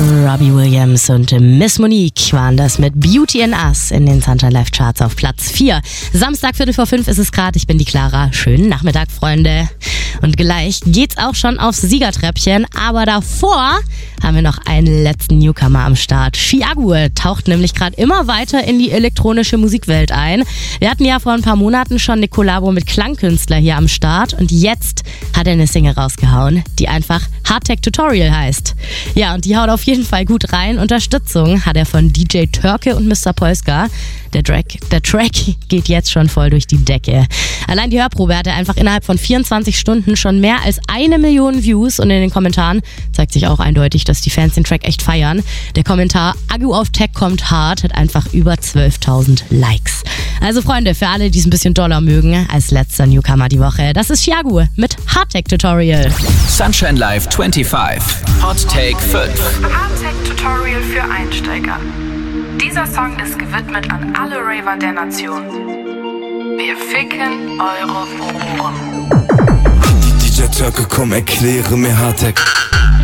Robbie Williams und Miss Monique waren das mit Beauty in Us in den Sunshine Live Charts auf Platz 4. Samstag 4:45 ist es gerade. Ich bin die Clara. Schönen Nachmittag, Freunde. Und gleich geht's auch schon aufs Siegertreppchen. Aber davor haben wir noch einen letzten Newcomer am Start. Chiago taucht nämlich gerade immer weiter in die elektronische Musikwelt ein. Wir hatten ja vor ein paar Monaten schon eine Kollabo mit Klangkünstler hier am Start. Und jetzt hat er eine Single rausgehauen, die einfach Hardtech Tutorial heißt. Ja, und die haut auf jeden Fall gut rein. Unterstützung hat er von DJ Türke und Mr. Polska. Der Track geht jetzt schon voll durch die Decke. Allein die Hörprobe hatte einfach innerhalb von 24 Stunden schon mehr als 1 Million Views und in den Kommentaren zeigt sich auch eindeutig, dass die Fans den Track echt feiern. Der Kommentar Agu auf Tech kommt hart hat einfach über 12.000 Likes. Also Freunde, für alle, die es ein bisschen doller mögen, als letzter Newcomer die Woche, das ist Chiago mit Hardtech Tutorial. Sunshine Live 25. Hot Take 5. Hardtech Tutorial für Einsteiger. Dieser Song ist gewidmet an alle Raver der Nation. Wir ficken eure Ohren. DJ Türke, komm, erkläre mir Hardtech.